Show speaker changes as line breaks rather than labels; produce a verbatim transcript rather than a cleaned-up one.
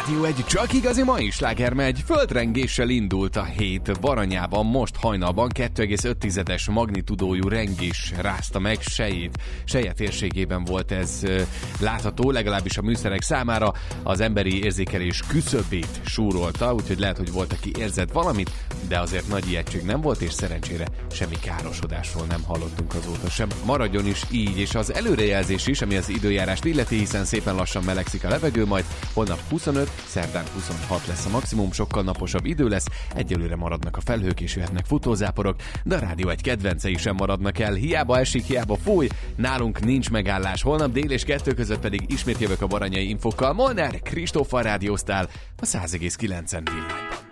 Rádió egy csak igazi mai sláger megy. Földrengéssel indult a hét Baranyában, most hajnalban kettő egész öt magnitudójú rengés rázta meg Sejét. Seje térségében volt ez uh, látható, legalábbis a műszerek számára az emberi érzékelés küszöbét súrolta, úgyhogy lehet, hogy volt, aki érzett valamit, de azért nagy ijegység nem volt, és szerencsére semmi károsodásról nem hallottunk azóta sem. Maradjon is így, és az előrejelzés is, ami az időjárást illeti, hiszen szépen lassan melegszik a levegő, majd holnap huszonöt, szerdán huszonhat lesz a maximum, sokkal naposabb idő lesz, egyelőre maradnak a felhők és jöhetnek futózáporok, de a Rádió egy kedvencei sem maradnak el, hiába esik, hiába fúj, nálunk nincs megállás, holnap dél és kettő között pedig ismét jövök a baranyai infokkal. Molnár Kristóffal rádióztál a száz egész kilencen villányban.